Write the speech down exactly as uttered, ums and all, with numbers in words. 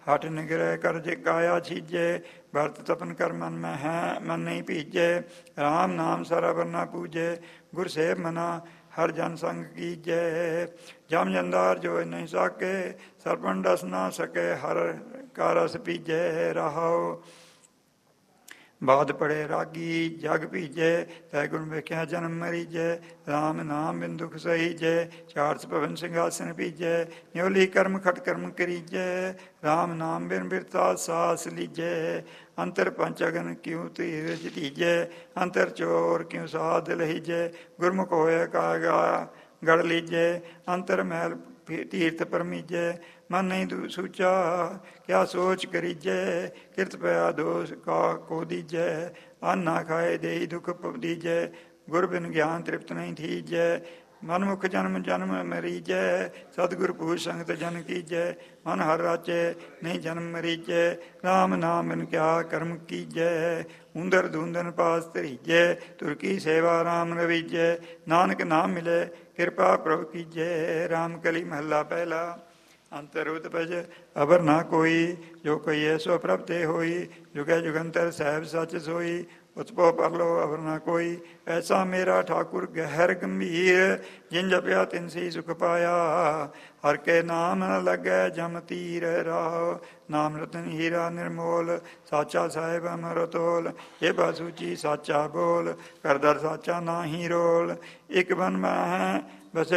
ਹਟ ਨਿਗ੍ਰਹਿ ਕਰ ਜੇ ਕਾਇਆ ਛੀਜੇ, ਵਰਤ ਤਪਨ ਕਰ ਮਨ ਮੈਂ ਹੈ ਮਨ ਨਹੀਂ ਭੀਜੇ। ਰਾਮ ਨਾਮ ਸਾਰਾ ਵਰਨਾ ਪੂਜੇ, ਗੁਰ ਸੇਵ ਮਨਾ ਹਰ ਜਨ ਸੰਗ ਕੀਜੈ। ਜਮ ਜੰਦਾਰ ਜੋ ਨਹੀਂ ਸਾਕੇ, ਸਰਪਣ ਡਸ ਨਾ ਸਕੇ, ਹਰ ਕਾ ਰਸ ਪੀਜੈ। ਰਹਾਉ ਬਾਦ ਪੜੇ ਰਾਗੀ ਜਗ ਭੀਜੇ, ਤੈ ਗੁਣ ਵੇਖਿਆ ਜਨਮ ਮਰੀਜੈ। ਰਾਮ ਨਾਮ ਬਿਨ ਦੁਖ ਸਹੀਜੈ, ਚਾਰਸ ਭਵਨ ਸਿੰਘਾਸਨ ਭੀਜੈ। ਨਿਉਲੀ ਕਰਮ ਖਟ ਕਰਮ ਕਰੀਜੈ, ਰਾਮ ਨਾਮ ਬਿਨ ਬਿਰਤਾ ਸਾਸ ਲੀਜੈ। ਅੰਤਰ ਪੰਚ ਅਗਨ ਕਿਉ ਧੀਰਜ ਧੀਜੈ, ਅੰਤਰ ਚੋਰ ਕਿਉ ਸਾਧ ਲਹੀਜੈ। ਗੁਰਮੁਖ ਹੋਇ ਕਾਗਾ ਗੜ ਲੀਜੈ, ਅੰਤਰ ਮਹਿਲ ਤੀਰਥ ਪਰਮੀਜੈ। ਮਨ ਨਹੀਂ ਸੂਚਾ ਕਿਆ ਸੋਚ ਕਰੀਜੈ, ਕਿਰਤ ਪਿਆ ਦੋਸ਼ ਕਾ ਕੋ ਦੀਜੈ। ਅੰਨ ਨਾ ਖਾਏ ਦੇਈ ਦੁਖ ਪਵਦੀਜੈ, ਗੁਰ ਬਿਨ ਗਿਆਨ ਤ੍ਰਿਪਤ ਨਹੀਂ ਥੀਜੈ। ਮਨਮੁਖ ਜਨਮ ਜਨਮ ਮਰੀਜੈ, ਸਤਿਗੁਰ ਪੂਜ ਸੰਗਤ ਜਨ ਕੀਜੈ। ਮਨ ਹਰ ਰਾਚੇ ਨਹੀਂ ਜਨਮ ਮਰੀਜੈ, ਰਾਮ ਨਾਮ ਬਿਨ ਕਿਆ ਕਰਮ ਕੀਜੈ। ਉਂਦਰ ਧੁੰਦਨ ਪਾਸ ਧਰੀਜੈ, ਤੁਰ ਕੀ ਸੇਵਾ ਰਾਮ ਰਵੀਜੈ। ਨਾਨਕ ਨਾਮ ਮਿਲੇ ਕਿਰਪਾ ਪ੍ਰਭ ਕੀਜੈ। ਰਾਮ ਕਲੀ ਮਹੱਲਾ ਪਹਿਲਾ। ਅੰਤਰ ਉਤਪਜ ਅਵਰ ਨਾ ਕੋਈ, ਜੋ ਕਹੀਏ ਸੋ ਪ੍ਰਭ ਤੇ ਹੋਈ। ਜੁਗੈ ਜੁਗੰਤਰ ਸਾਹਿਬ ਸੱਚ ਸੋਈ, ਉਤਪੋ ਪਰਲੋ ਅਵਰ ਨਾ ਕੋਈ। ਐਸਾ ਮੇਰਾ ਠਾਕੁਰ ਗਹਿਰ ਗੰਭੀਰ, ਜਿਨ ਜਪਿਆ ਤਿਨ ਸੀ ਸੁਖ ਪਾਇਆ। ਹਰ ਕੇ ਨਾਮ ਨ ਲੱਗੈ ਜਮ ਤੀਰ, ਰਾਹ ਨਾਮ ਰਤਨ ਹੀਰਾ ਨਿਰਮੋਲ। ਸਾਚਾ ਸਾਹਿਬ ਅਮਰ ਤੋਲ, ਇਹ ਬਾਸੂਚੀ ਸਾਚਾ ਬੋਲ। ਕਰਦਰ ਸਾਚਾ ਨਾਹੀ ਰੋਲ, ਇੱਕ ਬਨ ਮੈਂ ਹੈ ਬਸੇ